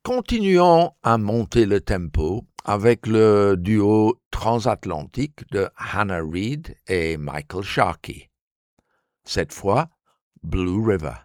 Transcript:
Continuons à monter le tempo avec le duo transatlantique de Hannah Reid et Michael Sharkey. Cette fois, Blue River.